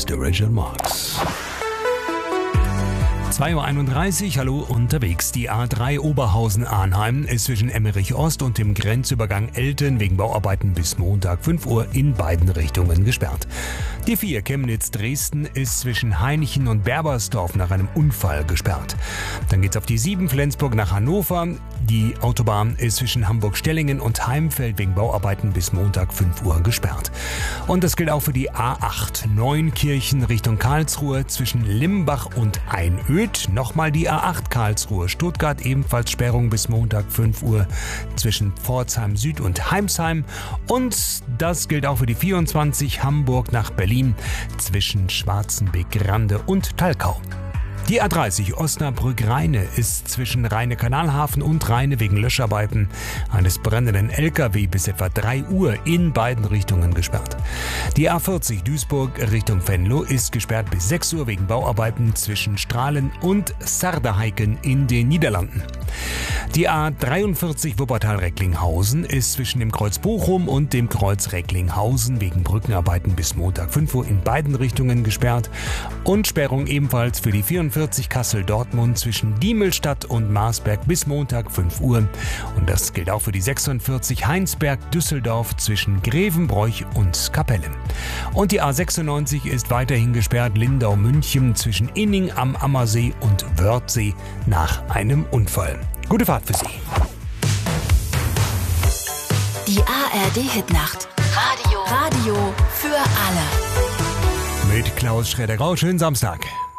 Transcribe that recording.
ist der Richard Marx. 2.31 Uhr, hallo unterwegs. Die A3 Oberhausen-Arnheim ist zwischen Emmerich Ost und dem Grenzübergang Elten wegen Bauarbeiten bis Montag 5 Uhr in beiden Richtungen gesperrt. Die 4 Chemnitz-Dresden ist zwischen Hainichen und Berbersdorf nach einem Unfall gesperrt. Dann geht's auf die 7 Flensburg nach Hannover. Die Autobahn ist zwischen Hamburg-Stellingen und Heimfeld wegen Bauarbeiten bis Montag 5 Uhr gesperrt. Und das gilt auch für die A8 Neunkirchen Richtung Karlsruhe zwischen Limbach und Einöd. Nochmal die A8 Karlsruhe Stuttgart, ebenfalls Sperrung bis Montag 5 Uhr zwischen Pforzheim Süd und Heimsheim. Und das gilt auch für die 24 Hamburg nach Berlin zwischen Schwarzenbeck-Rande und Talkau. Die A30 Osnabrück-Rheine ist zwischen Rheine-Kanalhafen und Rheine wegen Löscharbeiten eines brennenden LKW bis etwa 3 Uhr in beiden Richtungen gesperrt. Die A40 Duisburg Richtung Venlo ist gesperrt bis 6 Uhr wegen Bauarbeiten zwischen Strahlen und Sarderheiken in den Niederlanden. Die A43 Wuppertal-Recklinghausen ist zwischen dem Kreuz Bochum und dem Kreuz Recklinghausen wegen Brückenarbeiten bis Montag 5 Uhr in beiden Richtungen gesperrt und Sperrung ebenfalls für die 44 Kassel-Dortmund zwischen Diemelstadt und Marsberg bis Montag 5 Uhr. Und das gilt auch für die 46 Heinsberg-Düsseldorf zwischen Grevenbroich und Kapelle. Und die A96 ist weiterhin gesperrt Lindau-München zwischen Inning am Ammersee und Wörthsee nach einem Unfall. Gute Fahrt für Sie. Die ARD-Hitnacht. Radio für alle. Mit Klaus Schroeder-Grau. Schönen Samstag.